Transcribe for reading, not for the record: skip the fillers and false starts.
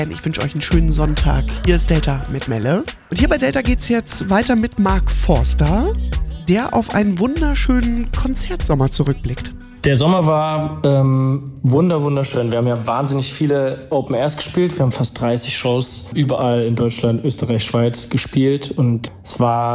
Ich wünsche euch einen schönen Sonntag. Hier ist Delta mit Melle. Und hier bei Delta geht's jetzt weiter mit Mark Forster, der auf einen wunderschönen Konzertsommer zurückblickt. Der Sommer war wunderschön. Wir haben ja wahnsinnig viele Open Airs gespielt. Wir haben fast 30 Shows überall in Deutschland, Österreich, Schweiz gespielt. Und es war